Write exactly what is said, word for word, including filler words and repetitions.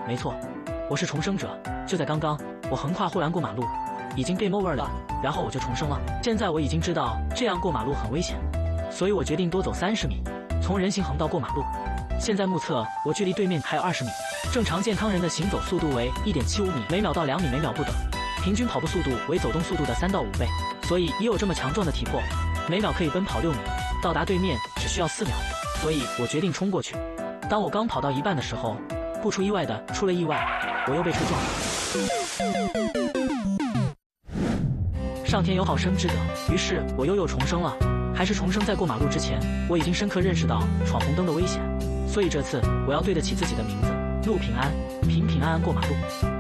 没错，我是重生者。就在刚刚，我横跨护栏过马路，已经 game over 了，然后我就重生了。现在我已经知道这样过马路很危险，所以我决定多走三十米，从人行横道过马路。现在目测我距离对面还有二十米，正常健康人的行走速度为 一点七五米每秒到两米每秒不等，平均跑步速度为走动速度的三到五倍，所以以我这么强壮的体魄，每秒可以奔跑六米，到达对面只需要四秒，所以我决定冲过去。当我刚跑到一半的时候，不出意外的出了意外，我又被车撞了。上天有好生之德，于是我又又重生了。还是重生在过马路之前，我已经深刻认识到闯红灯的危险，所以这次我要对得起自己的名字，路平安，平平安安过马路。